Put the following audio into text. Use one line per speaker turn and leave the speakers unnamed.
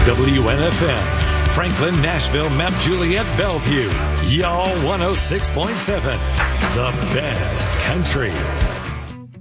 WNFM, Franklin, Nashville, Mount Juliet, Bellevue. Y'all 106.7. The best country.